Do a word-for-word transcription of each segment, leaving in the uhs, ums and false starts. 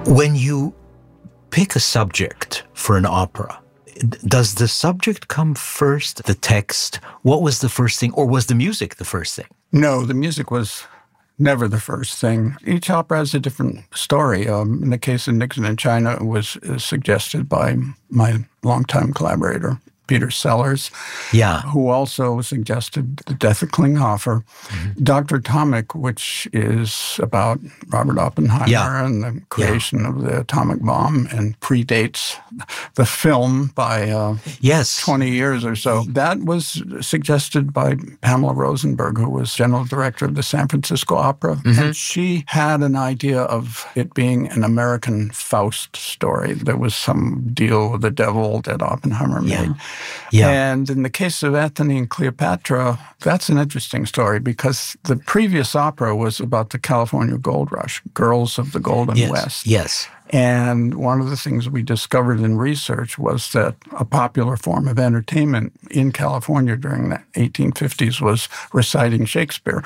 When you pick a subject for an opera, does the subject come first, the text? What was the first thing, or was the music the first thing? No, the music was never the first thing. Each opera has a different story. Um, in the case of Nixon in China, it was uh, suggested by my longtime collaborator, Peter Sellers, yeah, who also suggested The Death of Klinghoffer. Mm-hmm. Doctor Atomic, which is about Robert Oppenheimer yeah. and the creation yeah. of the atomic bomb and predates the film by uh, yes. twenty years or so. That was suggested by Pamela Rosenberg, who was general director of the San Francisco Opera. Mm-hmm. And she had an idea of it being an American Faust story. There was some deal with the devil that Oppenheimer yeah. made. Yeah. And in the case of Antony and Cleopatra, that's an interesting story because the previous opera was about the California Gold Rush, Girls of the Golden yes. West. Yes. And one of the things we discovered in research was that a popular form of entertainment in California during the eighteen fifties was reciting Shakespeare.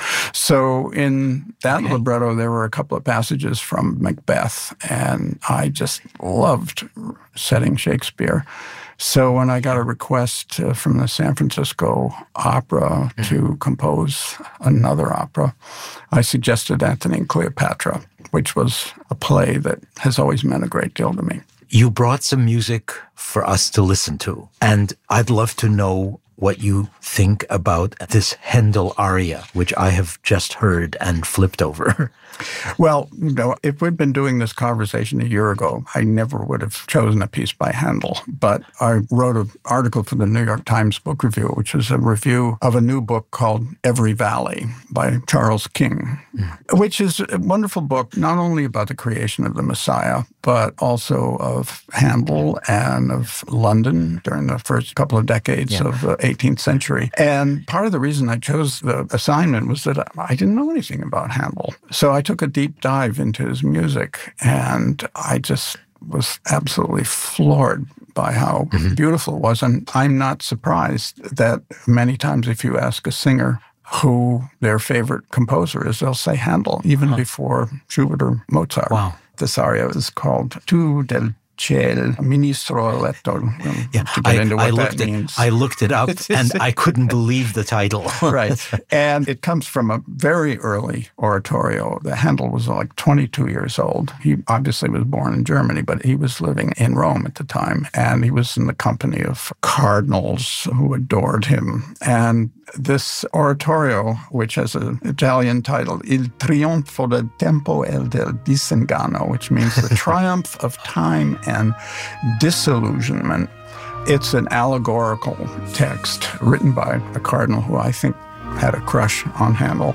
So in that okay. libretto, there were a couple of passages from Macbeth, and I just loved setting Shakespeare. So when I got a request uh, from the San Francisco Opera mm-hmm. to compose another opera, I suggested Antony and Cleopatra, which was a play that has always meant a great deal to me. You brought some music for us to listen to, and I'd love to know what you think about this Handel aria, which I have just heard and flipped over. Well, you know, if we'd been doing this conversation a year ago, I never would have chosen a piece by Handel. But I wrote an article for the New York Times Book Review, which is a review of a new book called Every Valley by Charles King, mm. which is a wonderful book, not only about the creation of the Messiah, but also of Handel and of London during the first couple of decades yeah. of the eighteenth century. And part of the reason I chose the assignment was that I didn't know anything about Handel. So I took a deep dive into his music, and I just was absolutely floored by how mm-hmm. beautiful it was. And I'm not surprised that many times if you ask a singer who their favorite composer is, they'll say Handel, even huh. before Schubert or Mozart. Wow. This aria is called Tu del Ciel, Ministro Eletto, yeah, to get I, into what I that looked means. It, I looked it up, and I couldn't believe the title. Right. And it comes from a very early oratorio. The Handel was like twenty-two years old. He obviously was born in Germany, but he was living in Rome at the time, and he was in the company of cardinals who adored him. And this oratorio, which has an Italian title, Il trionfo del tempo e del disinganno, which means the triumph of time and disillusionment. It's an allegorical text written by a cardinal who I think had a crush on Handel.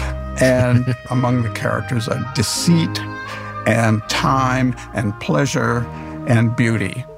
And among the characters are deceit and time and pleasure and beauty.